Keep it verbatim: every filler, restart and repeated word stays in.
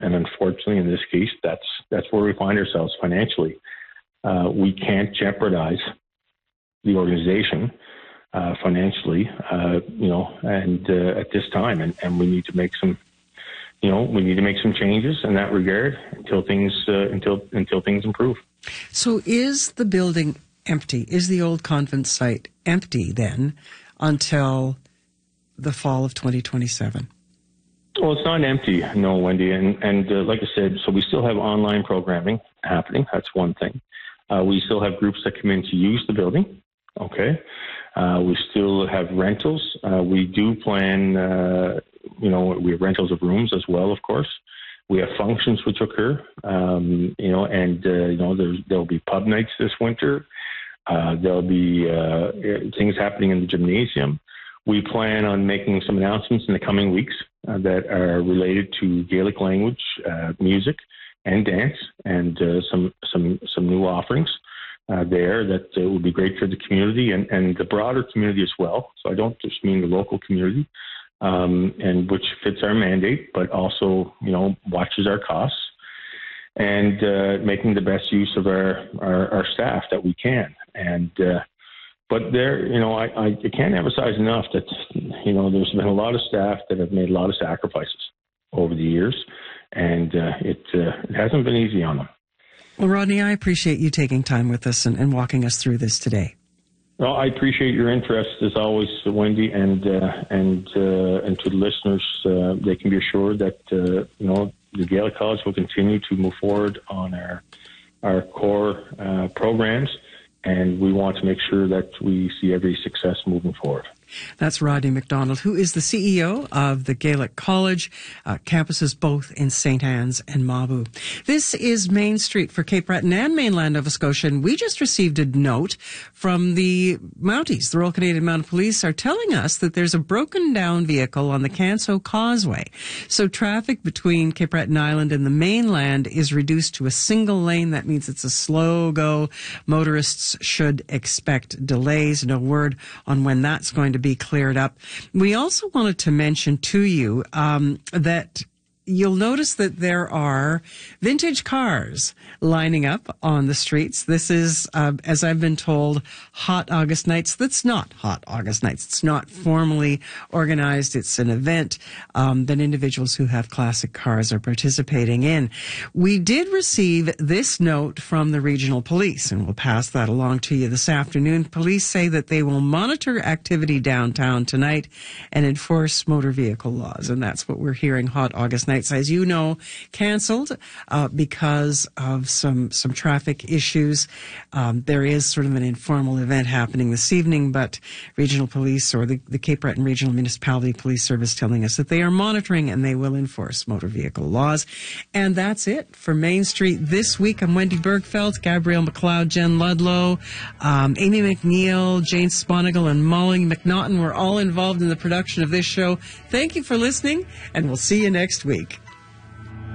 And unfortunately, in this case, that's that's where we find ourselves financially. Uh, we can't jeopardize the organization uh, financially, uh, you know, and uh, at this time, and, and we need to make some, you know, we need to make some changes in that regard until things uh, until until things improve. So, is the building empty? Is the old convent site empty then until the fall of twenty twenty-seven? Well, it's not empty, no, Wendy. And, and uh, like I said, so we still have online programming happening. That's one thing. Uh, we still have groups that come in to use the building. Okay. Uh, we still have rentals. Uh, we do plan, uh, you know, we have rentals of rooms as well, of course. We have functions which occur, um, you know, and, uh, you know, there's, there'll be pub nights this winter. Uh, there'll be uh, things happening in the gymnasium. We plan on making some announcements in the coming weeks uh, that are related to Gaelic language, uh, music, and dance, and uh, some some some new offerings uh, there that uh, would be great for the community and, and the broader community as well. So I don't just mean the local community, um, and which fits our mandate, but also, you know, watches our costs and uh, making the best use of our, our, our staff that we can. And uh, But there, you know, I, I can't emphasize enough that, you know, there's been a lot of staff that have made a lot of sacrifices over the years, and uh, it, uh, it hasn't been easy on them. Well, Rodney, I appreciate you taking time with us and, and walking us through this today. Well, I appreciate your interest as always, Wendy, and uh, and uh, and to the listeners, uh, they can be assured that uh, you know the Gaelic College will continue to move forward on our our core uh, programs. And we want to make sure that we see every success moving forward. That's Rodney McDonald, who is the C E O of the Gaelic College, uh, campuses both in Saint Anne's and Mabou. This is Main Street for Cape Breton and mainland Nova Scotia, and we just received a note from the Mounties. The Royal Canadian Mounted Police are telling us that there's a broken down vehicle on the Canso Causeway. So traffic between Cape Breton Island and the mainland is reduced to a single lane. That means it's a slow go. Motorists should expect delays. No word on when that's going to be cleared up. We also wanted to mention to you um, that you'll notice that there are vintage cars lining up on the streets. This is, uh, as I've been told, Hot August Nights. That's not Hot August Nights. It's not formally organized. It's an event um, that individuals who have classic cars are participating in. We did receive this note from the regional police, and we'll pass that along to you this afternoon. Police say that they will monitor activity downtown tonight and enforce motor vehicle laws, and that's what we're hearing. Hot August Nights, as you know, canceled uh, because of some some traffic issues. Um, there is sort of an informal event happening this evening, but regional police or the, the Cape Breton Regional Municipality Police Service telling us that they are monitoring and they will enforce motor vehicle laws. And that's it for Main Street this week. I'm Wendy Bergfeld, Gabrielle McLeod, Jen Ludlow, um, Amy McNeil, Jane Sponigal, and Molly McNaughton were all involved in the production of this show. Thank you for listening, and we'll see you next week.